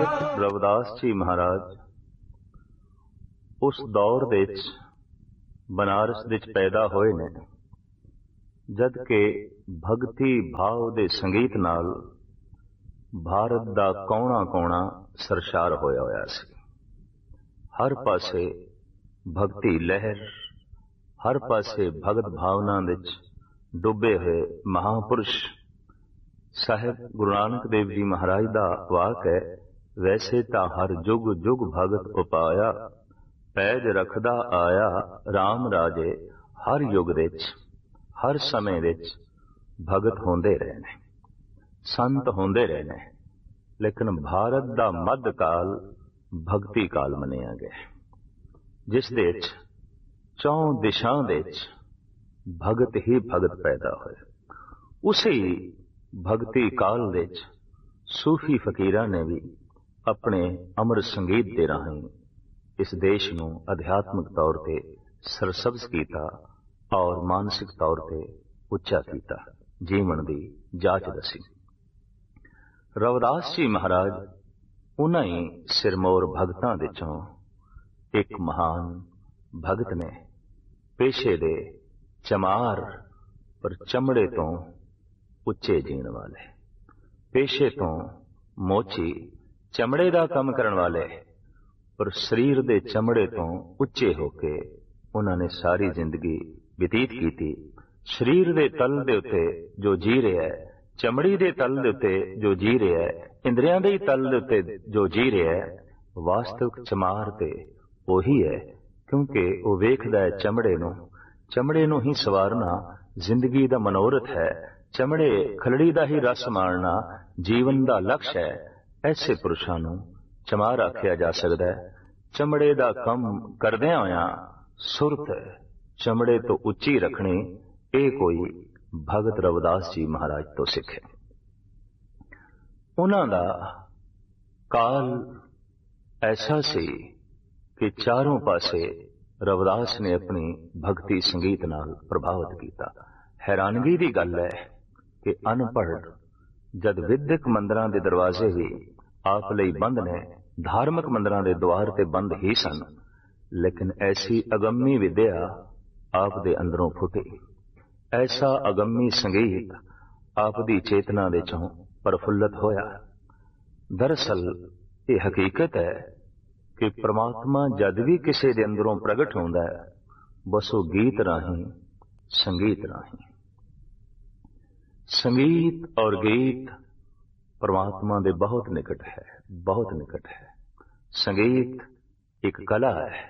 रविदास जी महाराज उस दौर दे विच बनारस दे विच पैदा होए ने जद के भगती भाव दे संगीत नाल भारत दा कौना कौना सरशार होया होया सी। हर पासे भगती लहर, हर पासे भगत भावना विच डुबे हुए महापुरुष साहिब गुरु नानक देव जी महाराज दा वाक है, वैसे तां हर जुग जुग भगत उपाया, पैज रखदा आया राम राजे। हर युग दे विच हर समय विच भगत होंदे रहे ने, संत होंदे रहे ने, लेकिन भारत दा मध काल भगती काल मनिया गया, जिस दे विच चौं दिशां दे विच भगत ही भगत पैदा होए। उसी भगती काल दे विच सूफी फकीरां ने भी अपने अमर संगीत दे राहीं इस देश नूं अध्यात्मिक तौर ते सरसब्ज कीता और मानसिक तौर ते उच्चा कीता, जीवन दी जाच दसी। रविदास जी महाराज उन्हां ही सिरमौर भगतां दे चों एक महान भगत ने, पेशे दे चमार पर चमड़े तो उच्चे जीण वाले, पेशे तो मोची चमड़े दा कम करन वाले, पर शरीर दे चमड़े तो उच्चे होके उन्होंने सारी जिंदगी व्यतीत की। शरीर दे तल दे उत्ते जो जी रहा है, चमड़ी दे तल दे उत्ते जो जी रहा है, इंद्रियां दे तल दे उत्ते जो जी रहा है, वास्तविक चमार ते वही है, क्योंकि वो वेखदा है चमड़े नूं ही सवारना जिंदगी दा मनोरथ है, चमड़े खलड़ी दा ही रस माणना जीवन दा लक्ष्य है। ऐसे पुरुषां नूं चमार आख्या जा सकदा है। चमड़े दा कम करदियां होयां सुरत चमड़े तो उच्ची रखनी, ये कोई भगत रविदास जी महाराज तो सिखे। उन्हां दा काल ऐसा सी कि चारों पासे रविदास ने अपनी भक्ति संगीत नाल प्रभावित किया। हैरानगी की गल है कि अनपढ़ जद विद्यक मंदिरां दे दरवाजे भी आप लई बंद ने, धार्मिक मंदिरां दे द्वार ते बंद ही सन, लेकिन ऐसी अगम्मी विद्या आप दे अंदरों फुटी, ऐसा अगम्मी संगीत आप दी चेतना दे चों प्रफुल्लत होया। दरअसल ये हकीकत है कि परमात्मा जद भी किसी दे अंदरों प्रगट होंदा है, बस वो गीत राहीं, संगीत राहीं। संगीत और गीत परमात्मा दे बहुत निकट है, बहुत निकट है। संगीत एक कला है,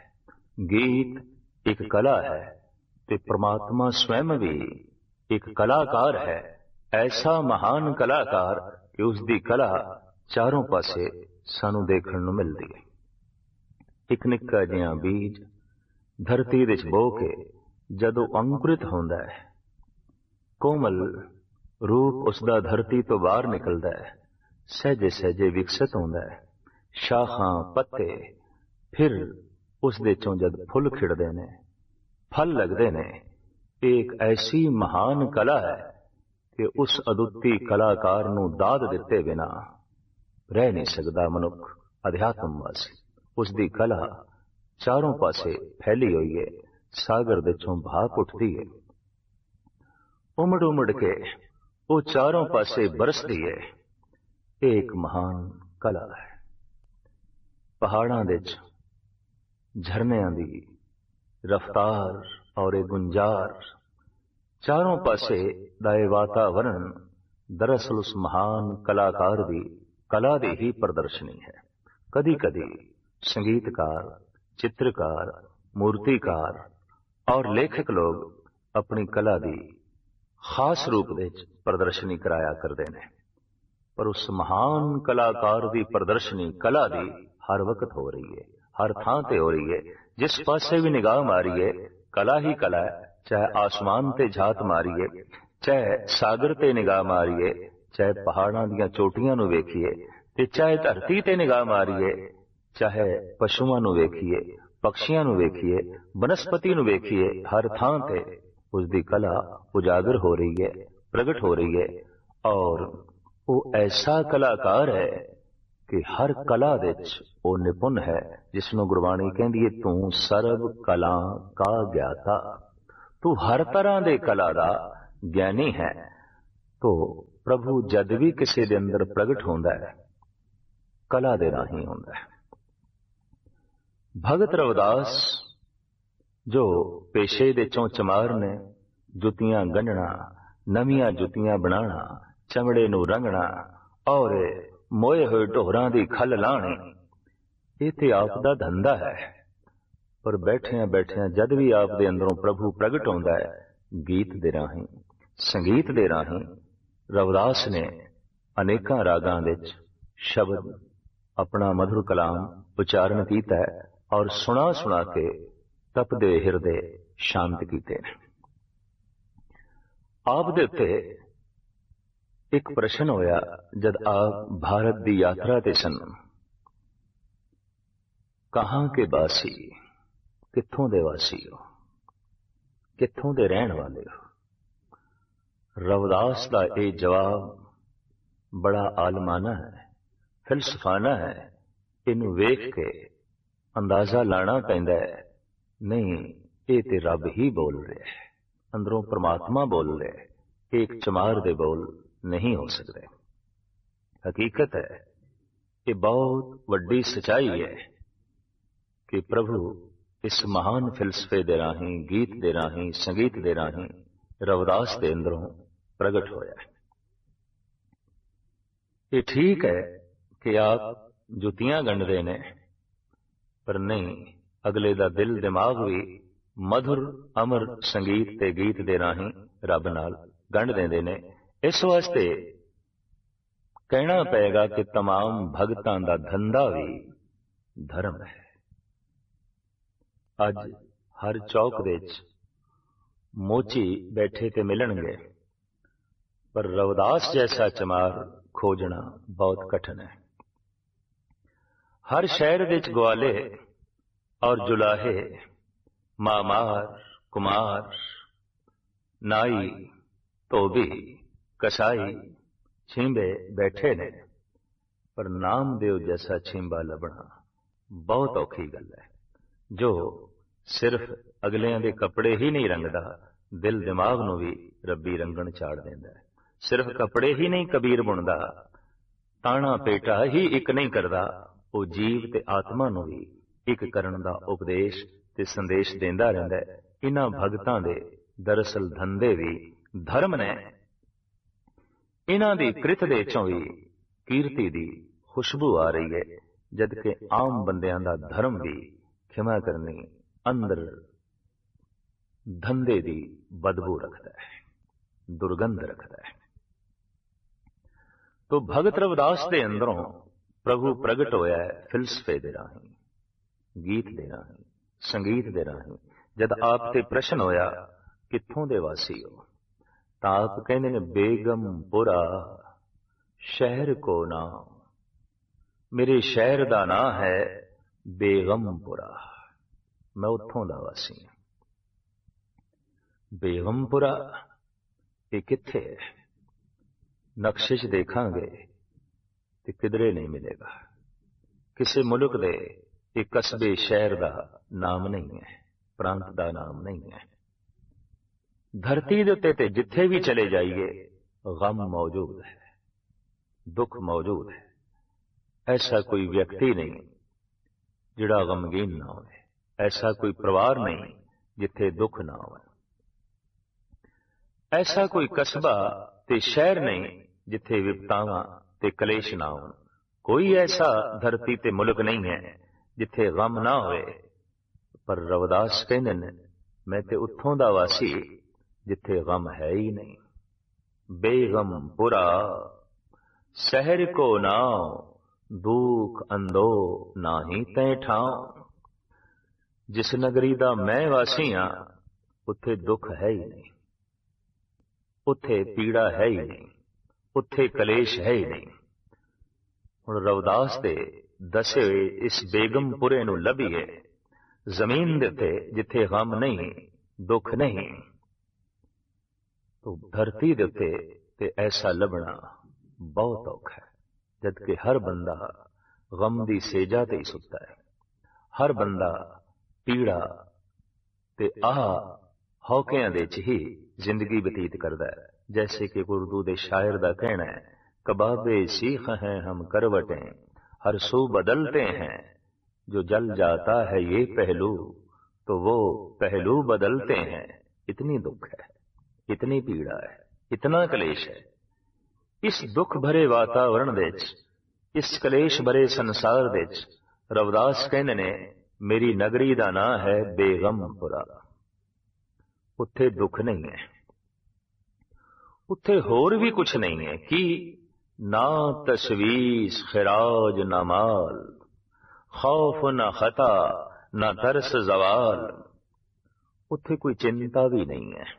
गीत एक कला है, ते परमात्मा स्वयं भी एक कलाकार है। ऐसा महान कलाकार कि उसकी कला चारों पासे सानू देखण नूं मिलदी है। एक निक्का जिहा बीज धरती विच बो के जदों अंकुरित होंदा है, कोमल रूप उसका धरती तो बाहर निकलता है, सहजे सहजे विकसित होंदा है, शाखां पत्ते, फिर उस दे चों जद फुल खिड़दे ने, फल लगदे ने। एक ऐसी महान कला है कि उस अदुੱਤੀ कलाकार नूं दाद दिते बिना रह नहीं सकदा मनुख अध्यात्मवासी। उसकी कला चारों पासे फैली हुई है, सागर दे चों भाप उठती है, उमड़ उमड़ के वो चारों पासे बरसती है। एक महान कला है। पहाड़ां दे झरनियां दी रफ्तार और एक गुंजार, चारों पासे दा वातावरण दरअसल उस महान कलाकार दी कला दी ही प्रदर्शनी है। कदी कदी संगीतकार, चित्रकार, मूर्तिकार और लेखक लोग अपनी कला दी खास रूप दे प्रदर्शनी कराया करते हैं, पर उस महान कलाकार दी प्रदर्शनी कला दी हर वक्त हो रही है, हर थां ते हो रही है। जिस पासे भी निगाह मारिए कला ही कला है, चाहे आसमान ते झात मारिए, चाहे सागर ते निगाह मारिए, चाहे पहाड़ां दियां चोटियां नूं वेखिए, ते चाहे धरती ते निगाह मारिए, चाहे पशुआं नूं वेखिए, पक्षियां नूं वेखिए, वनस्पति नूं वेखिए, हर थां ते उसकी कला उजागर हो रही है, प्रगट हो रही है। और वो ऐसा कलाकार है कि हर कला दे विच ओ निपुण है जिसनों गुरबाणी कहती है तू सर्व कला का ज्ञाता। तू हर तरह दे कला दा ज्ञानी है। तो प्रभु जद भी किसी दे अंदर प्रगट होंदा है कला दे राही होंदा है। भगत रविदास जो पेशे दे चों चमार ने, जुतियां गंढना, नवीआं जुतियां बनाना, चमड़े नूं रंगना और मोए होए ढोरां दी खल लाणी, ये ते आप दा धंधा है। पर बैठिया बैठिया जद भी आप दे अंदरों प्रभु प्रगट होंदा है गीत दे राही, संगीत दे राही, रविदास ने अनेकां रागां विच शब्द अपना मधुर कलाम उच्चारण कीता है और सुना सुना के तपदे हिरदे शांत कीते। आप दे उत्ते एक प्रश्न होया जद आप भारत की यात्रा ते सन, कहां के वासी, कित्थों दे वासी हो, कित्थों दे रहन वाले हो। रविदास का यह जवाब बड़ा आलमाना है, फिलसफाना है। इनू वेख के अंदाजा लाना पैंदा है, नहीं ये ते रब ही बोल रहे है, अंदरों परमात्मा बोल रहे है, एक चमार दे बोल नहीं हो सकते। हकीकत है ये बहुत वड्डी सच्चाई है कि प्रभु इस महान फिलसफे दे राही, गीत दे राही, संगीत दे राही रविदास दे अंदरों प्रगट होया है। ये ठीक है कि आप जुतियां गंढदे ने, पर नहीं अगले दा दिल दिमाग भी मधुर अमर संगीत ते गीत दे राही रब नाल गंढ देंदे ने। इस वास्ते कहना पेगा कि तमाम भगतां दा धंधा भी धर्म है। अज हर चौक दे विच मोची बैठे ते मिलणगे, पर रविदास जैसा चमार खोजना बहुत कठिन है। हर शहर दे विच ग्वाले और जुलाहे, मामार, कुमार, नाई, धोबी, कसाई, छींबे बैठे ने, पर नामदेव जैसा छींबा लभना बहुत औखी गल है, जो सिर्फ अगलियां दे कपड़े ही नहीं रंगदा, दिल दिमाग नूं भी रब्बी रंगण चाड़ देंदा है। सिर्फ कपड़े ही नहीं कबीर बुनदा, ताना पेटा ही एक नहीं करदा, वो जीव ते आत्मा नूं भी एक करन दा उपदेश ते संदेश देंदा रहिंदा है। इन्हां भगतां दे दरअसल धंधे भी धर्म ने। इन्हां दी कृत दे चों भी कीर्ति दी खुशबू आ रही है, जबकि आम बंदियां दा धर्म भी खिमा करनी अंदर धंधे दी बदबू रखता है, दुर्गंध रखता है। तो भगत रविदास दे अंदरों प्रभु प्रगट होया है फिलसफे दे राही, गीत दे राही, संगीत दे राही। जद आप ते प्रश्न होया कित्थों दे वासी हो, तां आप कहंदे ने बेगमपुरा शहर को नाम, मेरे शहर दा नां है बेगमपुरा, मैं उत्थों दा वासी हां। बेगमपुरा ये कित्थे है? नक्शे च देखांगे ते किधरे नहीं मिलेगा। किसी मुल्क दे एक कस्बे शहर दा नाम नहीं है, प्रांत दा नाम नहीं है। धरती दे उत्ते ते जिथे भी चले जाइए गम मौजूद है, दुख मौजूद है। ऐसा कोई व्यक्ति नहीं जिहड़ा गमगीन ना हो, ऐसा कोई परिवार नहीं जिथे दुख ना हो, ऐसा कोई कस्बा ते शहर नहीं जिथे विपतावां ते कलेश ना हो। कोई ऐसा धरती ते मुल्क नहीं है जिथे गम ना होए। पर रविदास कहंदे ने मैं ते उत्थों दा वासी जिथे गम है ही नहीं। बेगमपुरा शहर को नाम, दुख अंदो नाही तै ठाव। जिस नगरी दा मैं वासी हां उत्थे दुख है ही नहीं, उत्थे पीड़ा है ही नहीं, उत्थे कलेश है ही नहीं। हुण रविदास दे दसे इस बेगमपुरे नूं लभीए जमीन दे उत्ते जिथे गम नहीं, दुख नहीं, तो धरती दे उत्ते ते ऐसा लभना बहुत औखा है। जबकि हर बंदा गम दी सेजा ते ही सुता है। हर बंदा पीड़ा ते आह हौकियां दे च ही जिंदगी बतीत करदा है। जैसे कि उर्दू दे शायर दा कहना है, कबाबे सीख हैं हम करवटें हर सू बदलते हैं, जो जल जाता है ये पहलू तो वो पहलू बदलते हैं। इतनी दुख है, इतनी पीड़ा है, इतना कलेश है। इस दुख भरे वातावरण दे च, इस कलेश भरे संसार दे च रविदास कहने ने मेरी नगरी दा नां है बेगमपुरा। उत्थे दुख नहीं है, उत्थे होर भी कुछ नहीं है कि ना तशवीश खिराज ना माल, खौफ ना खता ना तरस जवाल। उत्थे कोई चिंता भी नहीं है।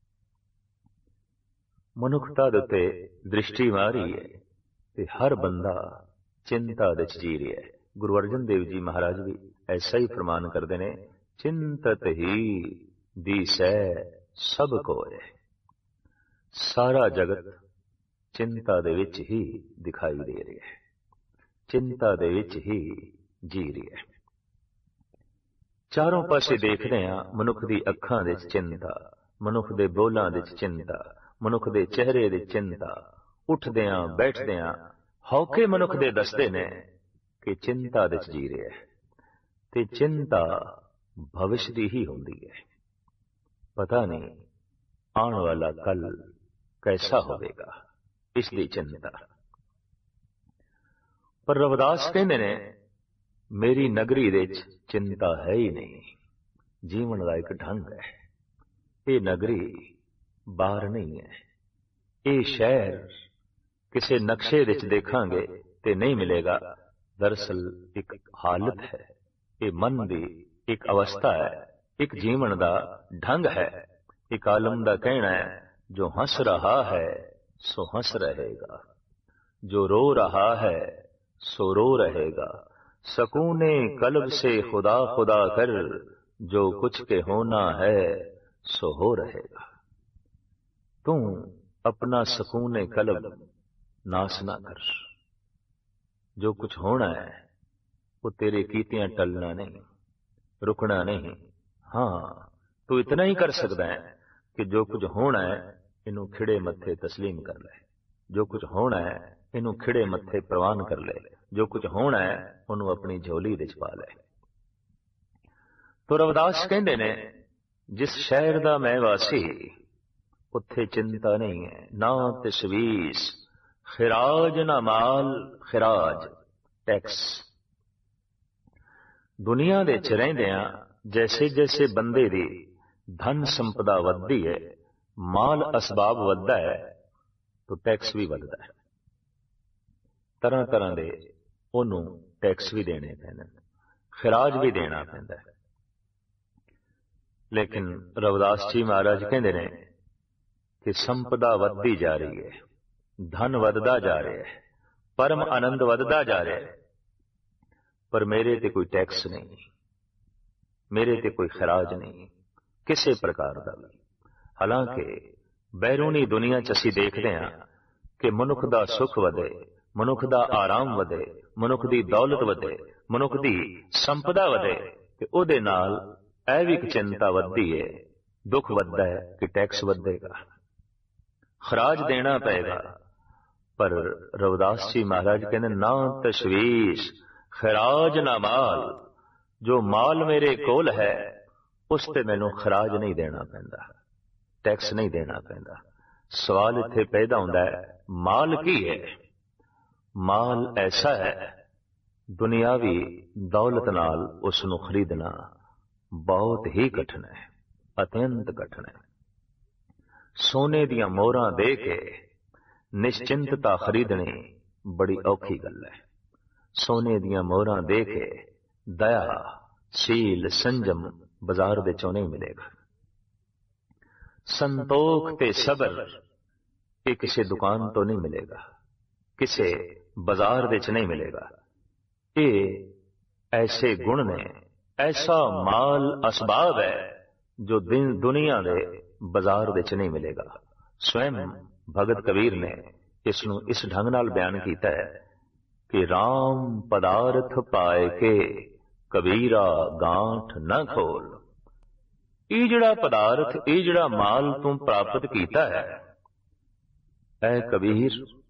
मनुखता दे उत्ते दृष्टि मारी है ते हर बंदा चिंता दे जी रहा है। गुरु अर्जन देव जी महाराज भी ऐसा ही फरमान करते ने, चिंतत ही दिसै सब कोय। सारा जगत चिंता दे विच ही दिखाई दे रहा है, चिंता दे विच ही जी रहा है। चारों पासे देखते हैं मनुख दी अखां दे चिंता, मनुख दे बोलां दे चिंता, मनुख दे चेहरे दे चिंता। उठदियां बैठदियां हौके मनुख दे दसदे ने कि चिंता दे जी रहा है। ते चिंता भविष्य दी ही हुंदी है। पता नहीं आने वाला कल कैसा होगा, इसकी चिंता। पर रविदास कहते ने मेरी नगरी दे चिंता है ही नहीं, जीवन का एक ढंग है। ये नगरी बाहर नहीं है, ये शहर किसी नक्शे विच देखांगे ते नहीं मिलेगा। दरअसल एक हालत है, ये मन की एक अवस्था है, एक जीवन का ढंग है। एक आलम का कहना है, जो हंस रहा है सो हंस रहेगा, जो रो रहा है सो रो रहेगा। सकूने कल्ब से खुदा खुदा कर, जो कुछ के होना है सो हो रहेगा। तू अपना सकूने कल्ब नाश ना कर। जो कुछ होना है वो तेरे कीतियां टलना नहीं, रुकना नहीं। हाँ, तू इतना ही कर सकता है कि जो कुछ होना है इनू खिड़े मत्थे तस्लीम कर ले। जो कुछ होना है इनू खिड़े मत्थे प्रवान कर ले। जो कुछ होना है उन्हों अपनी झोली विच पा ले। तो रविदास कहते ने, जिस शहर का मैं वासी उत्थे चिंता नहीं है, ना तशवीश खिराज ना माल। खिराज टैक्स। दुनिया दे च रहिंदियां जैसे जैसे बंदे दी धन संपदा वधदी है, माल असबाब वधदा है, तो टैक्स भी वधदा है। तरह तरह दे ओनू टैक्स भी देने पैंदे, खिराज भी देना पैंदा है। लेकिन रविदास जी महाराज कहते ने कि संपदा वधदी जा रही है, धन वधदा जा रहा है, परम आनंद वधदा जा रहा है, पर मेरे ते कोई टैक्स नहीं, मेरे ते कोई खिराज नहीं किसी प्रकार का भी। हालांकि बैरूनी दुनिया च असीं देखते हैं कि मनुख दा सुख वधे, मनुख दा आराम वधे, मनुख दी दौलत वधे, मनुख दी संपदा वधे, ते ओदे नाल ऐ भी एक चिंता वधदी है, दुख वधदा है कि टैक्स वधेगा, खराज देना पएगा। पर रविदास जी महाराज कहते ना तशवीश खराज ना माल। जो माल मेरे कोल है उस ते मैनू खराज नहीं देना पैंदा, टैक्स नहीं देना पैंदा। सवाल इत्थे पैदा होंदा है, माल की है? माल ऐसा है, दुनियावी दौलत नाल उसनू खरीदना बहुत ही कठिन है, अत्यंत कठिन है। सोने दियां मोहरां दे के निश्चिंतता खरीदनी बड़ी औखी गल है। सोने दियां मोहरां दे के दया शील संजम बाजार दे चों नहीं मिलेगा। संतोख ते सबर ये किसी दुकान तो नहीं मिलेगा, किसी बाजार दे च नहीं मिलेगा। ये ऐसे गुण ने, ऐसा माल असबाब है जो दुनिया दे बाजार दे च नहीं मिलेगा। स्वयं भगत कबीर ने इसनू इस ढंग नाल बयान किया है कि राम पदार्थ पाए के कबीरा गांठ न खोल। ਇਹ ਜਿਹੜਾ ਪਦਾਰਥ, ਇਹ ਜਿਹੜਾ ਮਾਲ ਤੂੰ ਪ੍ਰਾਪਤ ਕੀਤਾ ਹੈ, ਐ ਕਬੀਰ